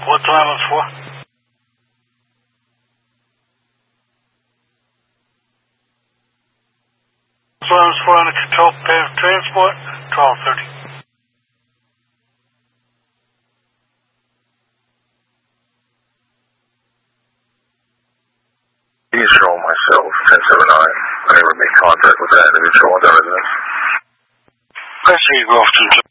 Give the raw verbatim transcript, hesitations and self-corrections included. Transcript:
What time is for? Time is for on the control path of transport, twelve thirty. Control myself, ten seven nine. I never made contact with that individual at that residence. I see you go off to